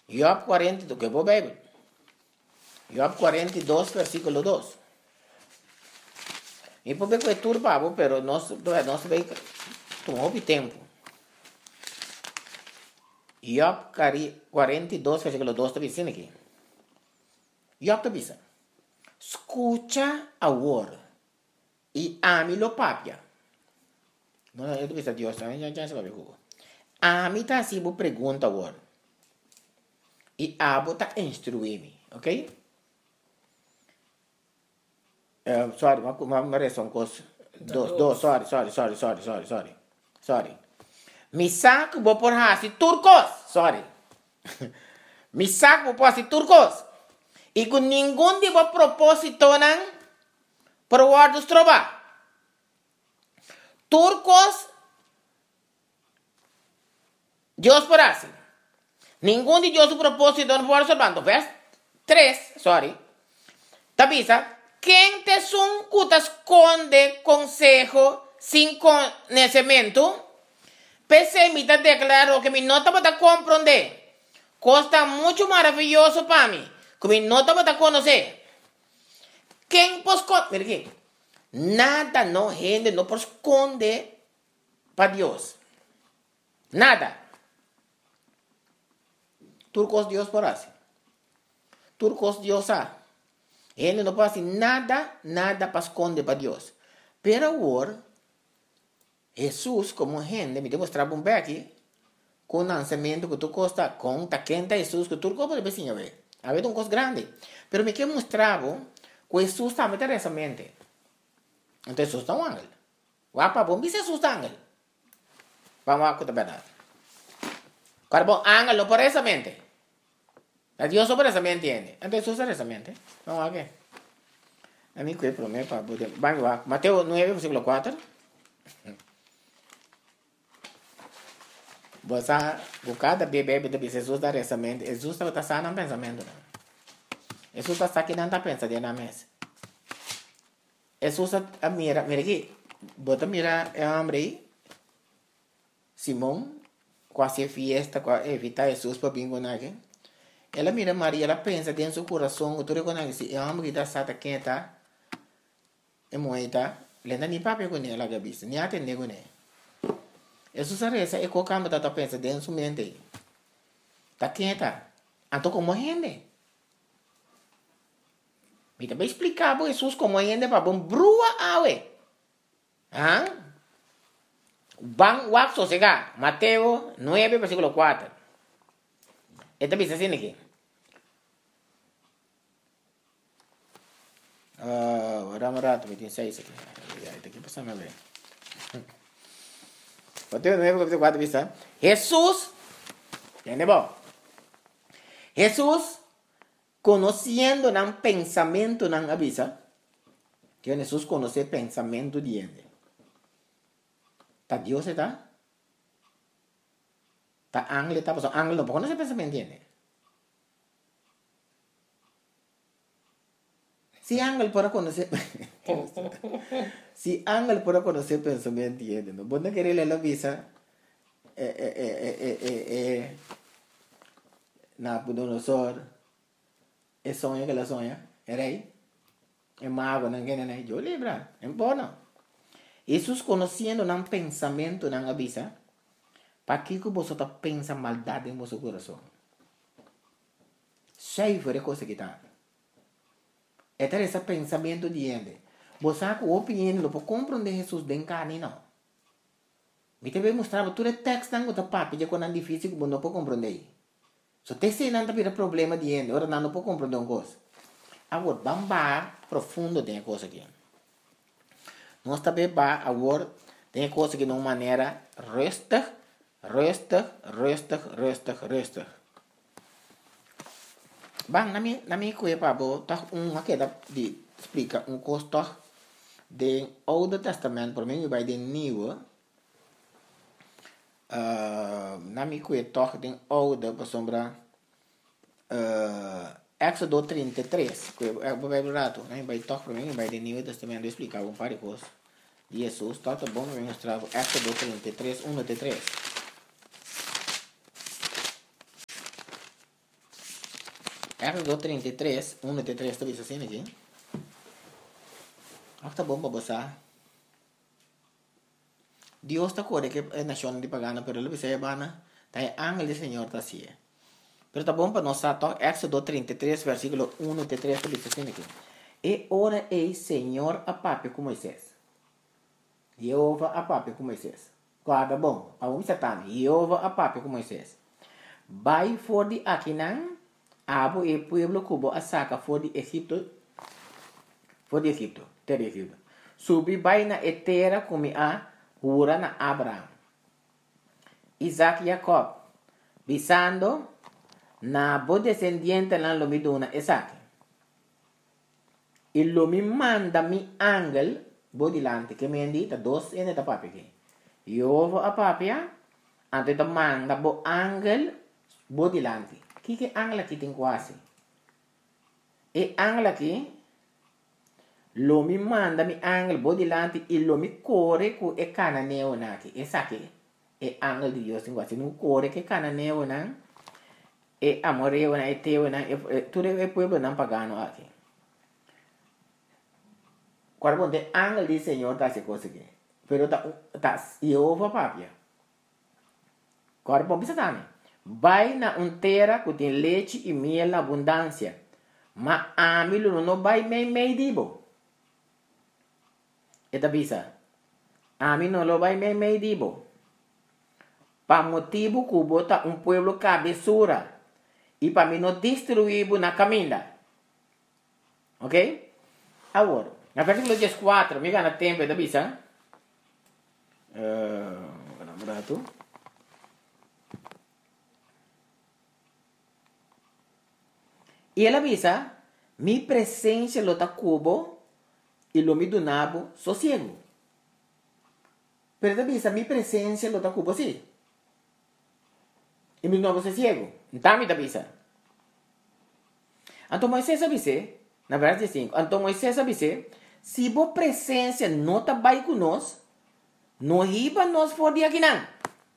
Job 42, que é a Bíblia. Job 42, versículo 2. E por ver que é tudo, Pablo, pero nós vai tomar tempo. Job 42, versículo 2 está dizendo aqui. Job está dizendo, escucha agora e ame-lo papia. Não, eu estou dizendo, Deus, já se vai ver. Ame está assim, vou perguntar agora. E abo está instruir-me, ok? Sorry, uma reação coisa. Sorry. Me saco vou por hasi turcos. Sorry. Me saco vou por hasi turcos. E com nenhum tipo de propósito não por guardos trova. Turcos Deus por hasi. Nenhum de Deus o propósito não por observando. Verso 3, sorry. Tabisa. Quem te te esconde consejo sem conhecimento, permita declarar que me nota para compreender. Costa muito maravilhoso para mim, que me nota para conhecer. Quem pode esconder? Mira aqui. Nada não rende, não pode esconder para Deus. Nada. Turcos Deus por assim. Turcos Deus sabe. Ele não pode nada para esconder para Deus. Pero agora, Jesus, como gente, me demonstrava um aqui, com o lançamento que tu costa, com a quenta Jesus, que tu pode ver, ver. Havia uma coisa grande. Pero me que mostrava que Jesus estava nessa mente. Então Jesus está um ángel. Wapa bom, Jesus está ángel. Vamos lá com a verdade. Cara bom, ángel não por essa mente. A Dios sobre esa mente entiende. Entonces usa esa mente. Vamos a ver. A mí que promete para poder. Vamos a Mateo 9, versículo 4. Você buscar da bebê de Jesus dar essa mente. Jesus está sano no pensamento. Jesus está aqui não está pensando na mesa. Jesus está mira aqui. Bota mira é homem aí. Simão quase fiesta para evitar Jesus para vir com aqui. Ela mira Maria, ela pensa dentro do coração, tu reconhece, é uma que está sata quem está, é moeda, lenda nem papel com ela, gabista, nem atende com ela. Jesus sabe essa, é qualquer coisa que pensa dentro da mente. Tá quem está? Então como rende? Me também explicar para Jesus como rende para bom brua awe. Bang wak sosega, Mateo 9, versículo 4. Esta bisa assim aqui. Vamos rato, me tem 6 aqui. Esta aqui passa a ver. Mateo 9, versículo 4 bisa. Jesus, entendeu? Jesus, conhecendo o pensamento não avisa. Que Jesus conhece o pensamento de ele. Tá Deus está? Tá ángel está passando. Ángel não pode conhecer o pensamento de ele. Se ángel pode conhecer... Se ángel pode conhecer o pensamento de ele, não pode querer ler a visa... Nabucodonosor... É sonho que ela sonha. É rei. É mago, não quer nem. Eu lembro. É bom. Jesus conhecendo o pensamento não avisa. Para que você está pensando maldade em seu coração? Cheio de coisa que está. É esse pensamento de ele. Você com opinião não pode compreender Jesus de carne, não. Me também mostrava todo o texto não está papo, já quando é difícil que não pode compreender. Se você não tem problema de ele, agora não pode compreender uma coisa. Agora, vamos profundo tem coisa aqui. Nós também agora tem coisa que de uma maneira resta. Bang, na minha coisa para botar uma que de explica custo do Old Testamento, por mim vai de New. Na minha coisa toque de Old para sombra Éxodo 33, que vai rato, né? Vai toque para mim vai de New Testamento explicar um par de coisas. Jesus, tá bom, eu mostrar Éxodo 33, 1 até 3. Éxodo 33, 1 até 3, está assim aqui. Está bom para você. Deus está corre que é nação de pagana, pero ele vai bana, tá é ángel do Senhor tá assim. Pero está bom para nós tá, Éxodo 33, versículo 1 até 3, está assim aqui. E ora ei Senhor a papi com Moisés. Jeová a papi com Moisés. Guarda bom, a Satan, Jeová a papi com Moisés. Vai for de Aquinan, abo e pueblo cubo a saca for de Egipto, terra Egipto. Subi vai na etera como a jura na Abraham. Isaac e Jacob, bisando na bo descendiente na lomiduna Isaac. E lo mi manda mi angel bo dilante che mi indita dos ene da papi che. Io a papia ante da manda bo angel bo dilante. Chi che angela chi tin quasi. E angela chi lo mi manda mi angel bo dilante e lo mi core cu e cananeo naki. E sa che e angel di Dio sin quasi non core che cananeo nan e amoreo na e teo na e tu e pueblo nan pagano aqui. Quando tem ángel do Senhor tá se conseguindo, pero tá Jeová papia. Quando bom bisa também, vai na terra que tem leite e mel na abundância, mas amilo não vai meio dibo. Eta bisa, amilo não vai meio dibo. Pa motivo que bota pueblo cabeçura e para mim não destruir na caminha, ok? Agora na versículo 14, me gana tempo da bisa. Berapa? E ela bisa, mi presença lota cubo e lo mi donabo sossego. Pero da bisa, mi presença lota cubo sim. E mi donabo sossego. Então me da bisa. Então Moisés avise, na verdade 5, então Moisés avise, se a presença não está bem conosco, não riba nós for de aqui não.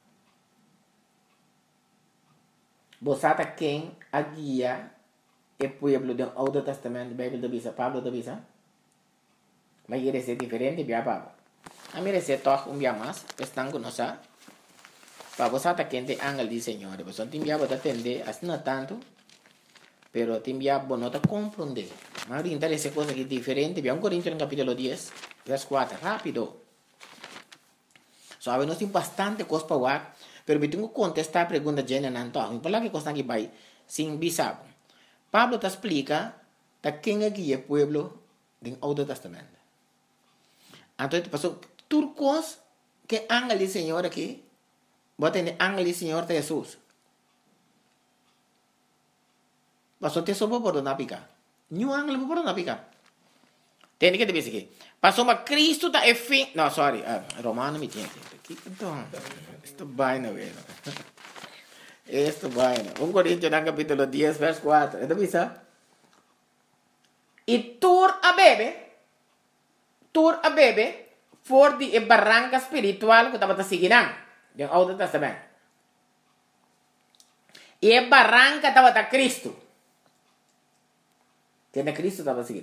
Você está quem a guia o pueblo do Antigo Testamento, Bíblia da Bisa, Pablo da Bisa? Mas ele é diferente de Pablo. A mim é toque dia mais, estão conosco. Para você está quem tem ángel do Senhor, você tem que atender, assim não tanto, pero tem que não compreender. Mas orientar essa coisa aqui diferente. Vamos Coríntios no capítulo 10, verso 4. Rápido. Sabe, nós temos bastante coisa para falar. Pero eu tenho que contestar a pergunta de Jana Nanto. Eu falo que coisa aqui vai sem bisabo. Pablo te explica quem é que é o povo do Antigo Testamento. Então, passou tudo coisa que ángel do Senhor aqui. Bota em ángel do Senhor de Jesus. Passou te soube por não picar. Nenhum ângulo por não picar. Tem que dizer aqui. Passou uma Cristo da fim. Não, sorry. Romano me tinha aqui. Então, isto vai na vez. Isto vai na. 1 Coríntios no capítulo 10, verso 4. Então, visa. E tur a bebe, for de barranca espiritual que estava seguindo. Do Antigo Testamento. E a barranca estava da Cristo. Que na Cristo estava seguindo.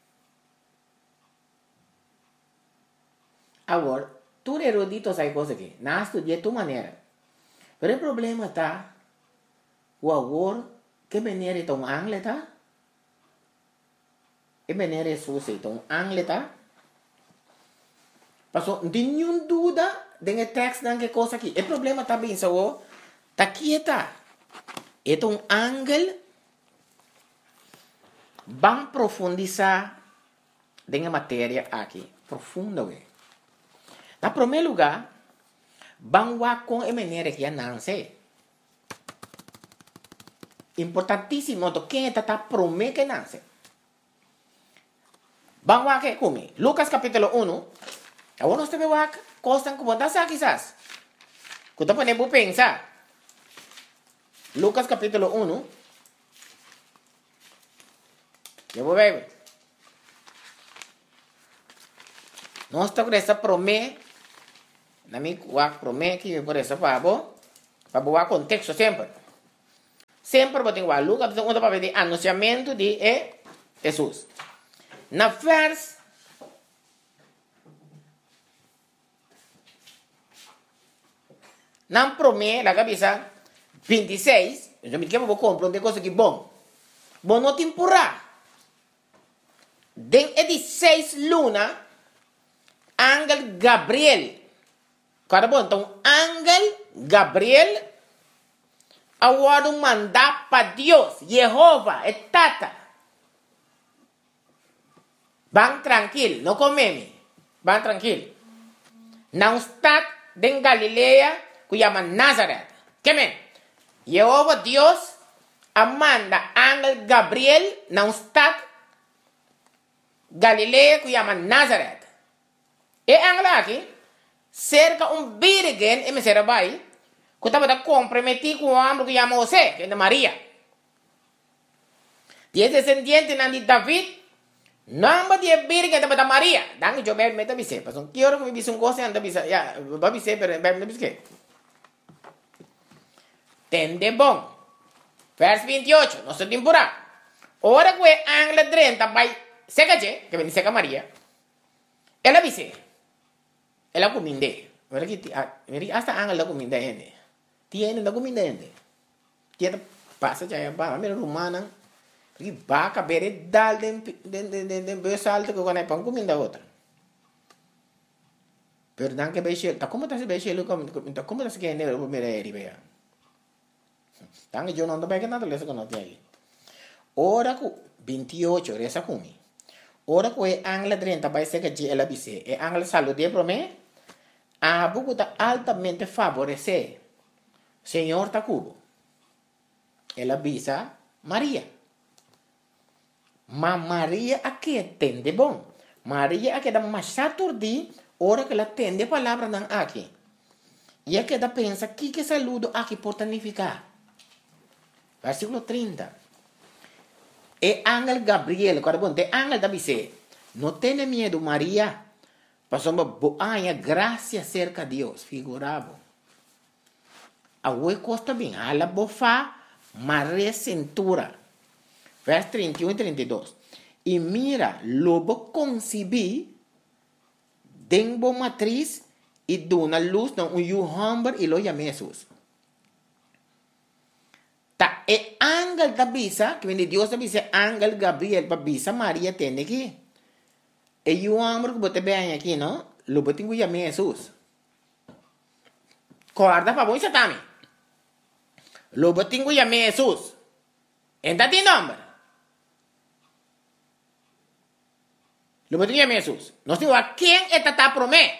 Agora, tu erudito sai coisa aqui. Não estudia tua maneira. Mas o problema está, o agora, que maneira é um ângulo, tá? Que maneira é sua, então, ângulo, tá? Passou, não tem nenhuma dúvida dentro do texto, que coisa aqui. O problema está bem, só, tá aqui, tá? É um ângulo. Vamos profundizar na matéria aqui, profunda. Na primeiro lugar, vamos ver com a maneira que nasce. Importantíssimo, quem está prometendo que nasce. Vamos ver aqui comigo. Lucas capítulo 1. Agora nós temos que coisas como essa quizás. Que você pode pensar. Lucas capítulo 1. Eu vou ver. Nós estamos com essa promessa. Na minha promessa que por essa para boa contexto sempre. sempre botem igual. Lucas tem para pedir anunciamento de Jesus. Na vers não promete la cabeça 26, eu me quero comprar uma coisa que bom. Bom não temporada. Den 16 luna, Ángel Gabriel. Cada bom, então, Ángel Gabriel agora mandar para Deus, Jehová, é tata. Van tranquilo, não comeme. Van tranquilo. Não está em Galileia, que chama Nazaré. Que men? Jehová Deus manda Ángel Gabriel, não está Galileia, que chama Nazaré. E Ángel aqui, cerca virgem, e me será vai, que estava comprometido com o homem que chama José, que é Maria. E é descendente de David, nome de virgem estava Maria. Dan eu bem me tabise, mas não quero que me bise coisa anda bise, ya, babise pero bem me bise. Tende bom. Vers 28, nossa temporada. Ora que o Ángel 30 vai seca que vem seca Maria. Ela bise. Ela cominde. Ora que hasta Ángel la cominde ende. Tiene la cominde ende. Tiene passa já ba, mira romana. Porque vaca bere dal den besalto que quando é pão comida outra. Pero dan que beche, tá como tá se beche lo como tá se que ne mera eri bea. Dan eu não tô bem que nada lesa que não tem aí. Ora que 28 resa comi. Ora que o Ángel 30 vai ser que ela bise. E Ángel salude pro me. A buco tá altamente favorecer. Senhor tá cubo. Ela bisa Maria. Mas Maria aqui entende bom. Maria aqui dá mais saturdi, hora que ela entende a palavra não aqui. E aqui ela pensa que saludo aqui pode significar. Versículo 30. E Ángel Gabriel, quando bom, de Ángel da dice, não tenha medo Maria, passou uma boa graça cerca de Deus, figurado. A oi costa bem, a la bofa, Maria cintura. Vers 31 e 32. E mira, lobo concebi, denbo matriz, e dona luz, não, humber, e lo chama Jesus. Tá, e Ángel da bisa, que vem de Deus da bisa, Ángel Gabriel, para bisa, Maria tem aqui. E o humber que bote bem aqui, não? Lobo tem que chamar Jesus. Corda para bom, isso também. Lobo tem que chamar Jesus. Entra de nome. Lo que tenía Jesús. No sé a quién está promé.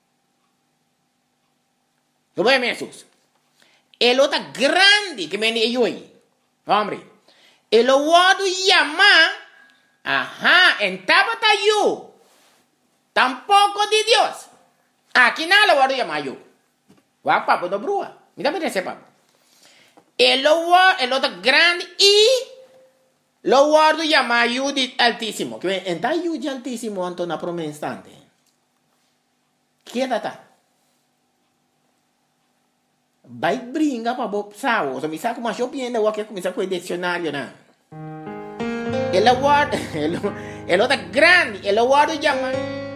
Lo voy a Jesús. El otro grande que me dio ahí. Hombre. El otro llama. Ajá. En tabata yo. Tampoco de Dios. Aquí nada lo voy a llamar yo. Va papo do brua. Mira me dice papo. El otro grande y lo guardo llama ayuda altísimo. Que en tal ayuda altísimo ante una promesa instante. ¿Quién está? Vai brinca para vos sao. So mi sa como yo pienso o que comienza con el diccionario na. El otro grande, el guardo llama